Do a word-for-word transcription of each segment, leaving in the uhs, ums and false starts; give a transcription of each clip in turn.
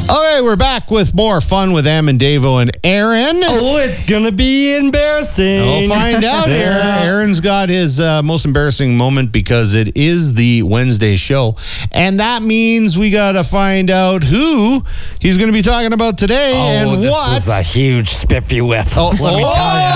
Okay, we're back with more fun with Em and Davo and Aaron. Oh, it's gonna be embarrassing. We'll find out here. Yeah. Aaron's got his uh, most embarrassing moment because it is the Wednesday show. And that means we got to find out who he's going to be talking about today Oh, and this what. was a huge spiffy whiff. Oh, Let me oh, tell you.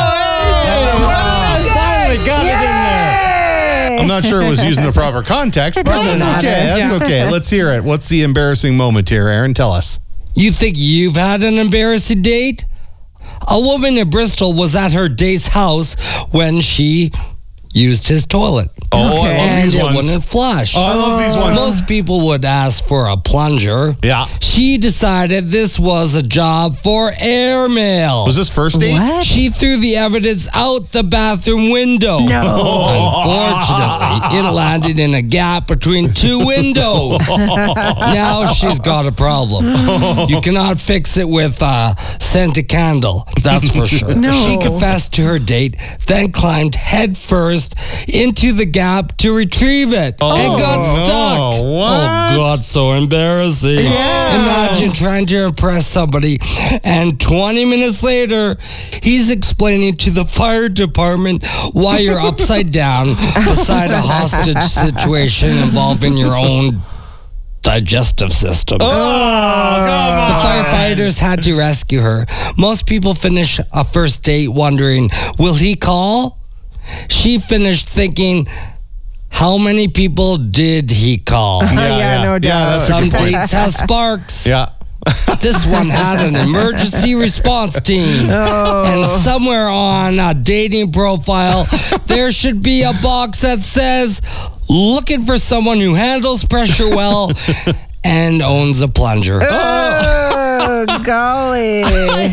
hey! Finally got it in there. I'm not sure it was using the proper context, but doesn't that's okay. matter. That's okay. Let's hear it. What's the embarrassing moment here, Aaron? Tell us. You think you've had an embarrassing date? A woman in Bristol was at her date's house when she used his toilet. Oh, I love and these it ones. wouldn't flush. Oh, I love these ones. Most people would ask for a plunger. Yeah. She decided this was a job for airmail. Was this first date? What? She threw the evidence out the bathroom window. Unfortunately, it landed in a gap between two windows. Now she's got a problem. You cannot fix it with a scented candle, that's for sure. No. She confessed to her date, then climbed head first into the gap to retrieve it and got no. stuck. What? Oh, God, so embarrassing. Yeah. Imagine trying to impress somebody, and twenty minutes later, he's explaining to the fire department why you're upside down beside a hostage situation involving your own digestive system. Oh, come on. The firefighters had to rescue her. Most people finish a first date wondering, will he call? She finished thinking, how many people did he call? Yeah, yeah, no doubt. Yeah, that's a Some good point. dates have sparks. Yeah. This one had an emergency response team. Oh. And somewhere on a dating profile, there should be a box that says, looking for someone who handles pressure well and owns a plunger. Oh, golly.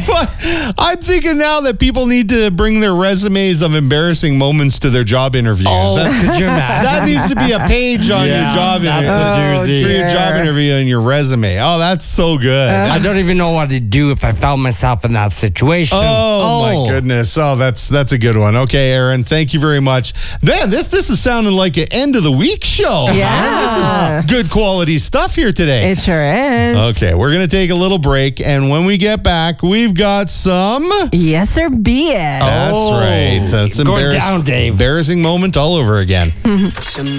I'm thinking now that people need to bring their resumes of embarrassing moments to their job interviews. Oh, That- could you imagine? That needs to be a page on Yeah, your job that's interview. a doozy. For your job dear. interview and your resume. Oh, that's so good. I don't even know what to do if I found myself in that situation. Oh, my goodness. Oh, that's that's a good one. Okay, Aaron, thank you very much. Man, this this is sounding like an end of the week show. Yeah. This is good quality stuff here today. It sure is. Okay, we're going to take a little break, and when we get back, we've got some... Yes or B S. That's Oh, right. That's going embarrass- down, Dave. embarrassing moment all over again. Some